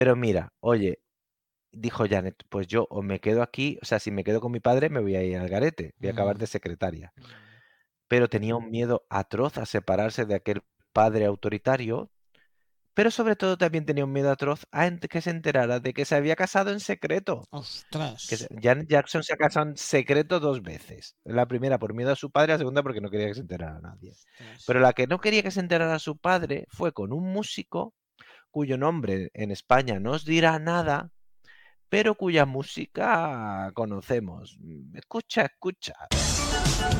Pero mira, oye, dijo Janet, pues yo o me quedo aquí, o sea, si me quedo con mi padre me voy a ir al garete, voy a acabar de Mm, secretaria. mm. Pero tenía un miedo atroz a separarse de aquel padre autoritario, pero sobre todo también tenía un miedo atroz a que se enterara de que se había casado en secreto. Ostras. Janet Jackson se ha casado en secreto 2 veces. La primera por miedo a su padre, la segunda porque no quería que se enterara nadie. Ostras. Pero la que no quería que se enterara su padre fue con un músico cuyo nombre en España no os dirá nada, pero cuya música conocemos. Escucha, escucha.